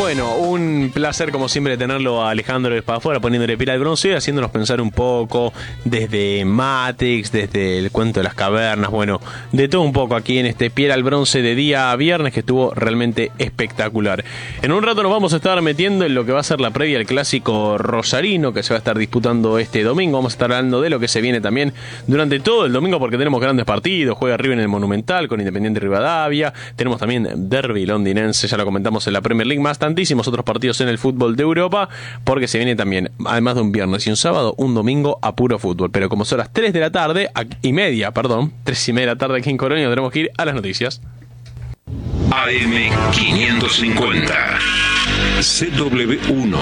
Bueno, un placer como siempre tenerlo a Alejandro Espafuera poniéndole pila al bronce y haciéndonos pensar un poco desde Matrix, desde el cuento de las cavernas, bueno, de todo un poco aquí en este Piel al Bronce de día viernes que estuvo realmente espectacular. En un rato nos vamos a estar metiendo en lo que va a ser la previa al clásico rosarino que se va a estar disputando este domingo. Vamos a estar hablando de lo que se viene también durante todo el domingo porque tenemos grandes partidos. Juega River en el Monumental con Independiente Rivadavia, tenemos también derbi londinense, ya lo comentamos en la Premier League, más tantísimos otros partidos en el fútbol de Europa, porque se viene también, además de un viernes y un sábado, un domingo a puro fútbol. Pero como son las 3 de la tarde, 3:30 de la tarde aquí en Colonia, tenemos que ir a las noticias. AM550 CW1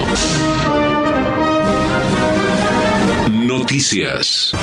Noticias.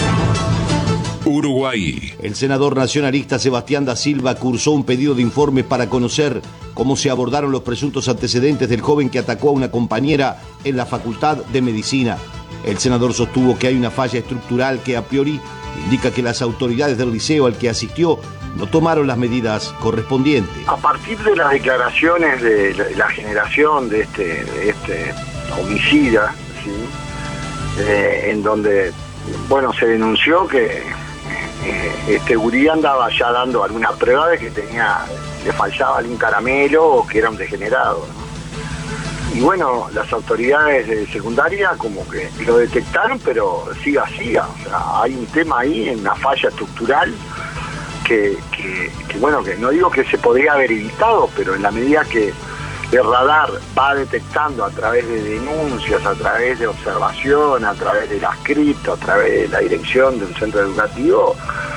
Uruguay. El senador nacionalista Sebastián da Silva cursó un pedido de informes para conocer cómo se abordaron los presuntos antecedentes del joven que atacó a una compañera en la Facultad de Medicina. El senador sostuvo que hay una falla estructural que a priori indica que las autoridades del liceo al que asistió no tomaron las medidas correspondientes. A partir de las declaraciones de la generación de este homicida, ¿sí? En donde, bueno, se denunció que este gurí andaba ya dando alguna prueba de que le faltaba algún caramelo o que era un degenerado, ¿no? Y bueno, las autoridades de secundaria como que lo detectaron, pero siga. O sea, hay un tema ahí, en una falla estructural que bueno, que no digo que se podría haber evitado, pero en la medida que el radar va detectando a través de denuncias, a través de observación, a través de las cripto, a través de la dirección de un centro educativo,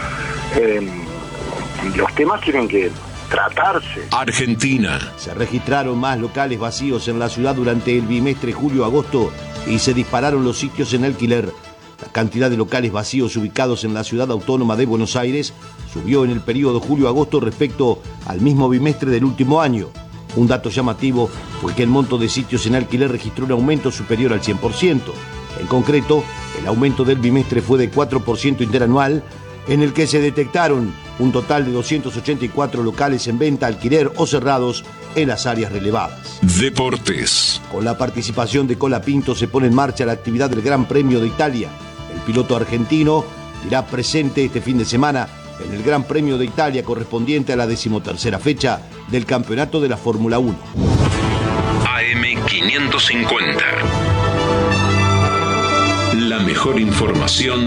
los temas tienen que tratarse. Argentina. Se registraron más locales vacíos en la ciudad durante el bimestre julio-agosto y se dispararon los sitios en alquiler. La cantidad de locales vacíos ubicados en la ciudad autónoma de Buenos Aires subió en el periodo julio-agosto respecto al mismo bimestre del último año. Un dato llamativo fue que el monto de sitios en alquiler registró un aumento superior al 100%. En concreto, el aumento del bimestre fue de 4% interanual, en el que se detectaron un total de 284 locales en venta, alquiler o cerrados en las áreas relevadas. Deportes. Con la participación de Colapinto se pone en marcha la actividad del Gran Premio de Italia. El piloto argentino irá presente este fin de semana en el Gran Premio de Italia correspondiente a la 13ª fecha del Campeonato de la Fórmula 1. AM550. La mejor información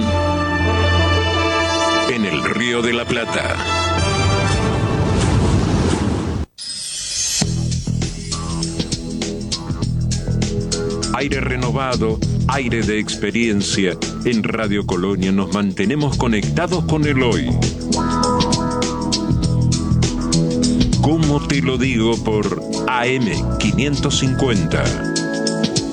en el Río de la Plata. Aire renovado, aire de experiencia. En Radio Colonia nos mantenemos conectados con el hoy. ¿Cómo te lo digo? Por AM550.